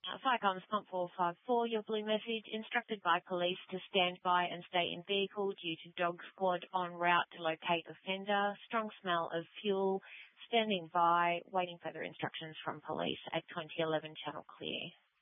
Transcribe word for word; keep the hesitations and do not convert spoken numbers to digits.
Uh, Firecoms Pump four five four, your blue message, instructed by police to stand by and stay in vehicle due to dog squad en route to locate offender. Strong smell of fuel, standing by, waiting further instructions from police at twenty eleven Channel Clear.